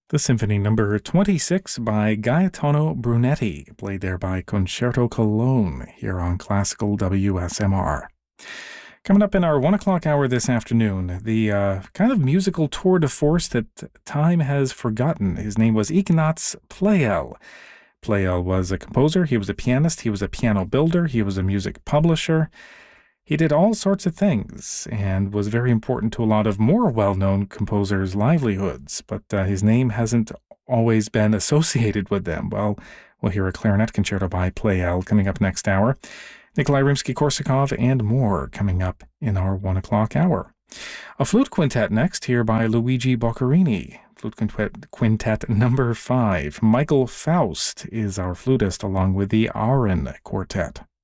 The Symphony Number 26 by Gaetano Brunetti, played there by Concerto Cologne here on Classical WSMR. Coming up in our 1 o'clock hour this afternoon, the kind of musical tour de force that time has forgotten. His name was Ignaz Pleyel. Pleyel was a composer, he was a pianist, he was a piano builder, he was a music publisher. He did all sorts of things and was very important to a lot of more well-known composers' livelihoods, but his name hasn't always been associated with them. Well, we'll hear a clarinet concerto by Pleyel coming up next hour, Nikolai Rimsky-Korsakov, and more coming up in our 1 o'clock hour. A flute quintet next here by Luigi Boccherini. Flute Quintet number 5. Michael Faust is our flutist along with the Aron Quartet.